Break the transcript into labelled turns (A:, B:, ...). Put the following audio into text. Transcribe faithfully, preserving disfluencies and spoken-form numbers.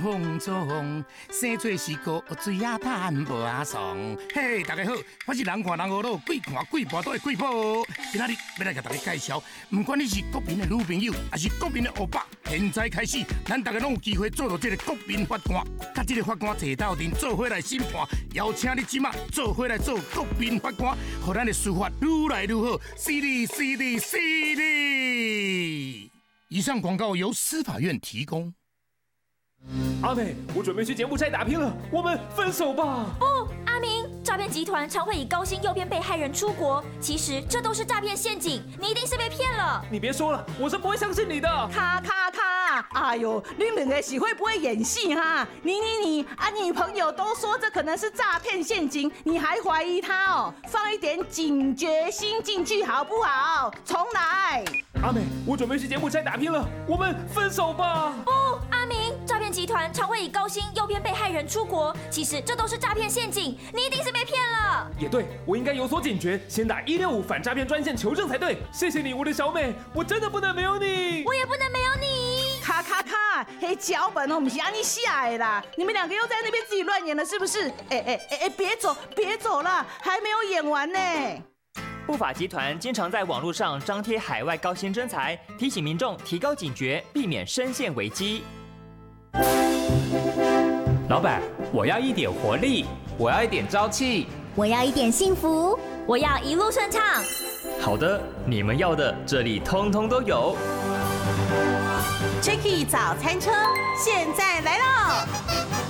A: 风中，生做是个水啊淡无啊爽。嘿，大家好，我是人看人好咯，鬼看鬼婆都会鬼婆。今仔日要来给大家介绍，不管你是国民的女朋友，还是国民的欧巴，现在开始，咱大家拢有机会做到这个国民法官，甲这个法官坐斗阵，做伙来审判。邀请你即马做伙来做国民法官，让咱的司法愈来愈好，犀利犀利犀利！以上广告由司法院提供。
B: 阿美，我准备去柬埔寨打拼了，我们分手吧。
C: 不，阿明，诈骗集团常会以高薪诱骗被害人出国，其实这都是诈骗陷阱，你一定是被骗了。
B: 你别说了，我是不会相信你的。
D: 咔咔咔！哎呦，你两个是会不会演戏哈？你你你啊，女朋友都说这可能是诈骗陷阱，你还怀疑他哦？放一点警觉心进去好不好？重来。
B: 阿美，我准备去柬埔寨打拼了，我们分手吧。
C: 不，阿明，诈骗集团常会以高薪诱骗被害人出国，其实这都是诈骗陷阱，你一定是被骗了。
B: 也对，我应该有所警觉，先打一六五反诈骗专线求证才对。谢谢你，我的小美，我真的不能没有你，
C: 我也不能没有你。
D: 咔咔咔！嘿，脚本哦，不是按你写的啦，你们两个又在那边自己乱演了，是不是？哎哎哎哎，别走，别走了，还没有演完呢。
E: 不法集团经常在网络上张贴海外高薪征才，提醒民众提高警觉，避免深陷危机。
F: 老板，我要一点活力，我要一点朝气，
G: 我要一点幸福，
C: 我要一路顺畅。
E: 好的，你们要的这里通通都有。
D: Jacky 早餐车现在来喽！